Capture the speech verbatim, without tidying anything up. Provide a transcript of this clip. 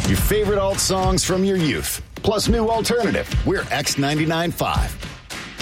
Your favorite alt songs from your youth, plus new alternative. We're X ninety-nine point five.